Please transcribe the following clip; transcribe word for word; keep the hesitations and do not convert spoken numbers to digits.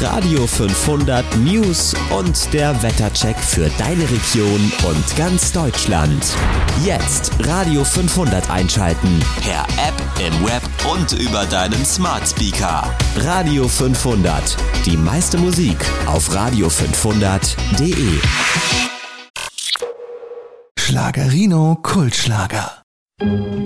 Radio fünfhundert News und der Wettercheck für deine Region und ganz Deutschland. Jetzt Radio fünfhundert einschalten. Per App, im Web und über deinen Smart Speaker. Radio fünfhundert. Die meiste Musik auf radio fünfhundert punkt de. Schlagerino Kultschlager.